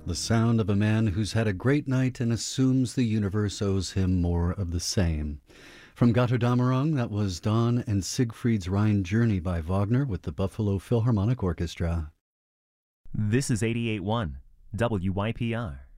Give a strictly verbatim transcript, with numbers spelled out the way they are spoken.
the sound of a man who's had a great night and assumes the universe owes him more of the same. From Götterdämmerung, that was Dawn and Siegfried's Rhine Journey by Wagner with the Buffalo Philharmonic Orchestra. This is eighty-eight point one W Y P R.